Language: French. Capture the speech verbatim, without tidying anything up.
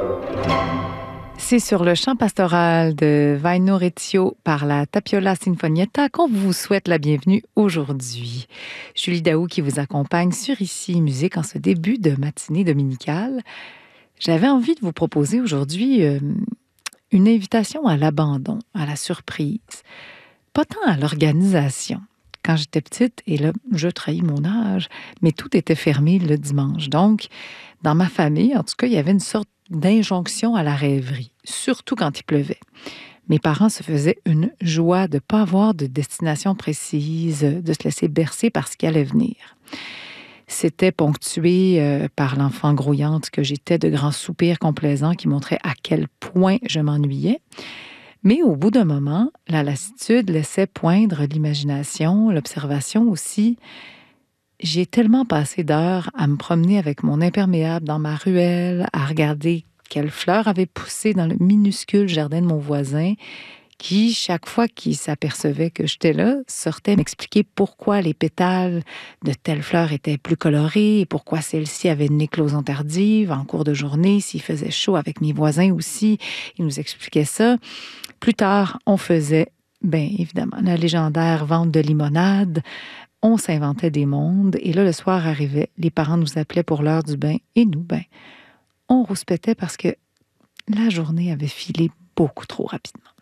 C'est sur le chant pastoral de Vaino Rezio par la Tapiola Sinfonietta qu'on vous souhaite la bienvenue aujourd'hui. Julie Daou qui vous accompagne sur Ici Musique en ce début de matinée dominicale. J'avais envie de vous proposer aujourd'hui euh, une invitation à l'abandon, à la surprise, pas tant à l'organisation. Quand j'étais petite, et là, je trahis mon âge, mais tout était fermé le dimanche. Donc, dans ma famille, en tout cas, il y avait une sorte d'injonction à la rêverie, surtout quand il pleuvait. Mes parents se faisaient une joie de ne pas avoir de destination précise, de se laisser bercer par ce qui allait venir. C'était ponctué euh, par l'enfant grouillante que j'étais, de grands soupirs complaisants qui montraient à quel point je m'ennuyais. Mais au bout d'un moment, la lassitude laissait poindre l'imagination, l'observation aussi. J'ai tellement passé d'heures à me promener avec mon imperméable dans ma ruelle, à regarder quelles fleurs avaient poussé dans le minuscule jardin de mon voisin, qui, chaque fois qu'il s'apercevait que j'étais là, sortait m'expliquer pourquoi les pétales de telle fleur étaient plus colorés et pourquoi celle-ci avait une éclosion tardive en cours de journée, s'il faisait chaud avec mes voisins aussi. Il nous expliquait ça. Plus tard, on faisait, bien évidemment, la légendaire vente de limonade. On s'inventait des mondes. Et là, le soir arrivait, les parents nous appelaient pour l'heure du bain. Et nous, ben, on rouspétait parce que la journée avait filé beaucoup trop rapidement.